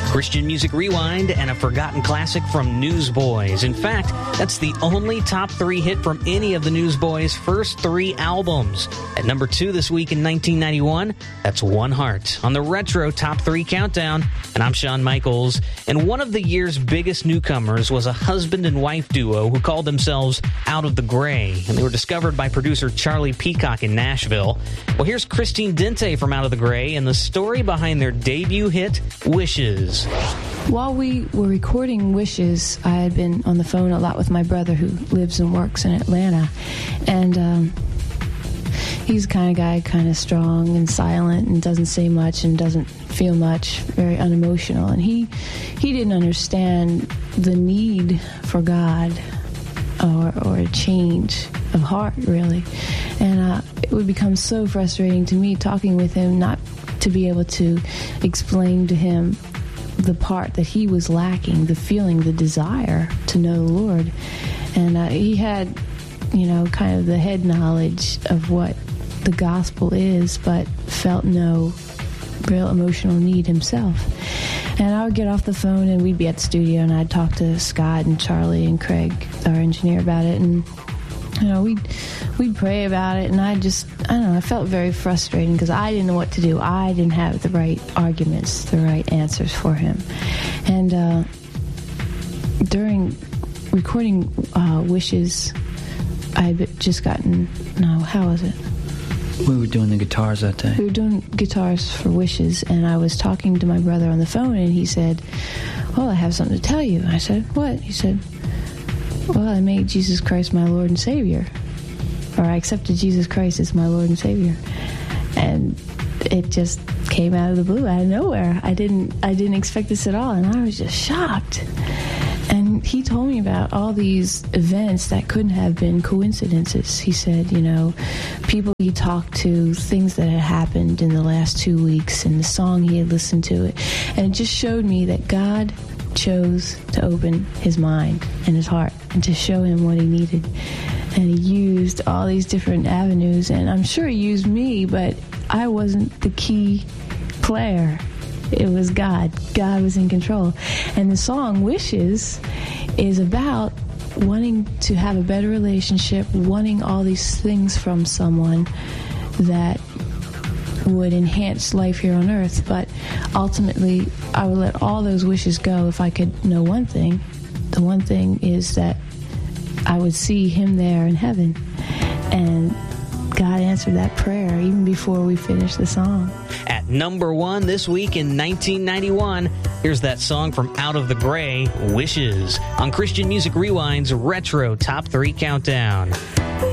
Christian Music Rewind, and a forgotten classic from Newsboys. In fact, that's the only top 3 hit from any of the Newsboys' first 3 albums. At number 2 this week in 1991, that's One Heart on the Retro Top 3 Countdown. And I'm Shawn Michaels. And one of the year's biggest newcomers was a husband and wife duo who called themselves Out of the Gray. And they were discovered by producer Charlie Peacock in Nashville. Well, here's Christine Dente from Out of the Gray and the story behind their debut hit, Wishes. While we were recording Wishes, I had been on the phone a lot with my brother who lives and works in Atlanta. And he's the kind of guy, kind of strong and silent and doesn't say much and doesn't feel much, very unemotional. And he didn't understand the need for God or a change of heart, really. And it would become so frustrating to me talking with him, not to be able to explain to him the part that he was lacking, the feeling, the desire to know the Lord. And he had, kind of the head knowledge of what the gospel is, but felt no real emotional need himself. And I would get off the phone and we'd be at the studio and I'd talk to Scott and Charlie and Craig, our engineer, about it. And we'd pray about it, and I felt very frustrating because I didn't know what to do. I didn't have the right arguments, the right answers for him. And during recording Wishes, I had just how was it? We were doing the guitars that day. We were doing guitars for Wishes, and I was talking to my brother on the phone, and he said, "Well, I have something to tell you." I said, "What?" He said, "Well, I made Jesus Christ my Lord and Savior." Or I accepted Jesus Christ as my Lord and Savior. And it just came out of the blue, out of nowhere. I didn't expect this at all, and I was just shocked. And he told me about all these events that couldn't have been coincidences. He said, people he talked to, things that had happened in the last 2 weeks, and the song he had listened to it. And it just showed me that God chose to open his mind and his heart and to show him what he needed. And he used all these different avenues, and I'm sure he used me, but I wasn't the key player. It was God. God was in control. And the song Wishes is about wanting to have a better relationship, wanting all these things from someone that would enhance life here on earth. But ultimately, I would let all those wishes go if I could know one thing. The one thing is that I would see him there in heaven. And God answered that prayer even before we finished the song. At number 1 this week in 1991, here's that song from Out of the Gray, Wishes, on Christian Music Rewind's Retro Top 3 Countdown.